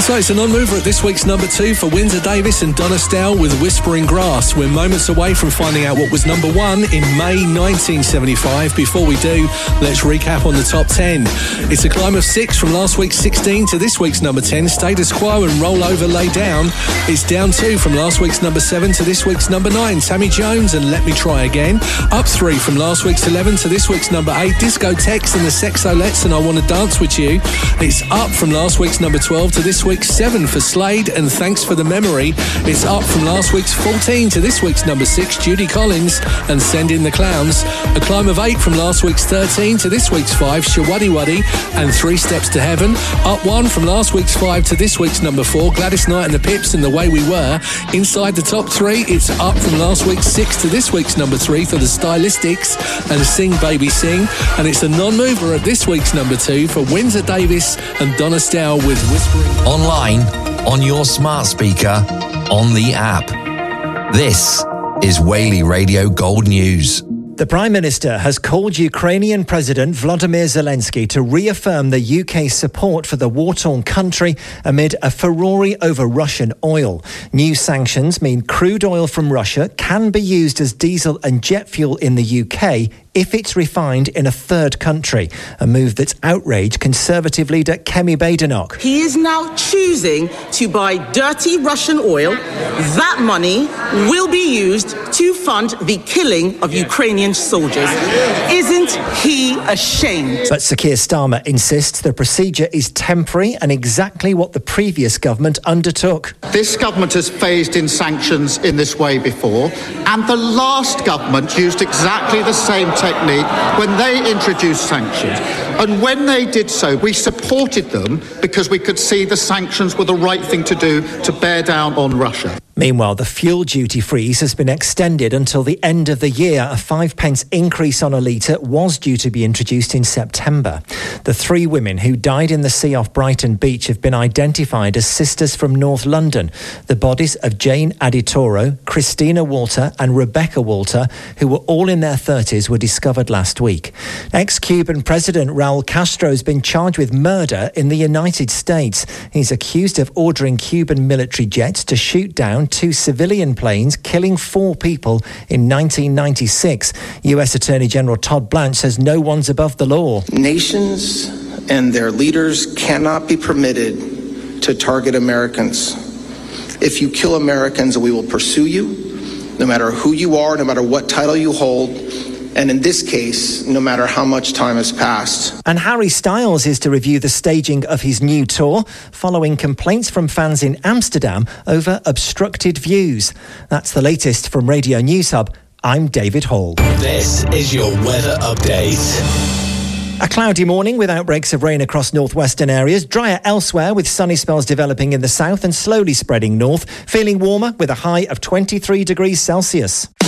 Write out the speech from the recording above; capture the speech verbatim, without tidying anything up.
So it's a non-mover at this week's number two for Windsor Davis and Donna Stowell with Whispering Grass. We're moments away from finding out what was number one in May nineteen seventy-five. Before we do, let's recap on the top ten. It's a climb of six from last week's sixteen to this week's number ten. Status Quo and Roll Over Lay Down. It's down two from last week's number seven to this week's number nine. Tammy Jones and Let Me Try Again. Up three from last week's eleven to this week's number eight. Discotheques and the Sexolettes and I Wanna Dance With You. It's up from last week's number twelve to this week's seven for Slade and Thanks for the Memory. It's up from last week's fourteen to this week's number six, Judy Collins and Send In the Clowns. A climb of eight from last week's thirteen to this week's five, Shawaddy Waddy and Three Steps to Heaven. Up one from last week's five to this week's number four, Gladys Knight and the Pips and The Way We Were. Inside the top three, it's up from last week's six to this week's number three for the Stylistics and Sing Baby Sing. And it's a non-mover at this week's number two for Windsor Davis and Donna Stowell with Whispering. Online, on your smart speaker, on the app. This is Whaley Radio Gold News. The Prime Minister has called Ukrainian President Volodymyr Zelensky to reaffirm the U K's support for the war-torn country amid a furore over Russian oil. New sanctions mean crude oil from Russia can be used as diesel and jet fuel in the U K if it's refined in a third country, a move that's outraged Conservative leader Kemi Badenoch. He is now choosing to buy dirty Russian oil. That money will be used to fund the killing of Ukrainian soldiers. Isn't he ashamed? But Sir Keir Starmer insists the procedure is temporary and exactly what the previous government undertook. This government has phased in sanctions in this way before, and the last government used exactly the same technique when they introduced sanctions. And when they did so, we supported them because we could see the sanctions were the right thing to do to bear down on Russia. Meanwhile, the fuel duty freeze has been extended until the end of the year. A five pence increase on a litre was due to be introduced in September. The three women who died in the sea off Brighton Beach have been identified as sisters from North London. The bodies of Jane Aditoro, Christina Walter and Rebecca Walter, who were all in their thirties, were discovered last week. Ex-Cuban President Raul Castro has been charged with murder in the United States. He's accused of ordering Cuban military jets to shoot down two civilian planes, killing four people in nineteen ninety-six. U S Attorney General Todd Blanche says no one's above the law. Nations and their leaders cannot be permitted to target Americans. If you kill Americans, we will pursue you, no matter who you are, no matter what title you hold, and in this case, no matter how much time has passed. And Harry Styles is to review the staging of his new tour, following complaints from fans in Amsterdam over obstructed views. That's the latest from Radio News Hub. I'm David Hall. This is your weather update. A cloudy morning with outbreaks of rain across northwestern areas. Drier elsewhere with sunny spells developing in the south and slowly spreading north. Feeling warmer with a high of twenty-three degrees Celsius.